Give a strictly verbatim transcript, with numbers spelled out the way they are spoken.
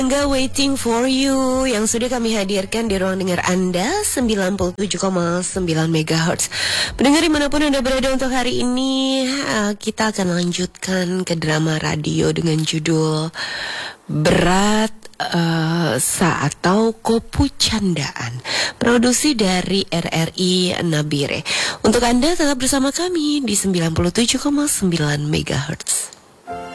Angga Waiting for You yang sudah kami hadirkan di ruang dengar Anda sembilan puluh tujuh koma sembilan megahertz. Pendengar dimanapun Anda berada, untuk hari ini kita akan lanjutkan ke drama radio dengan judul Berat uh, Sa atau Kopu Candaan, produksi dari R R I Nabire. Untuk Anda tetap bersama kami di sembilan puluh tujuh koma sembilan megahertz.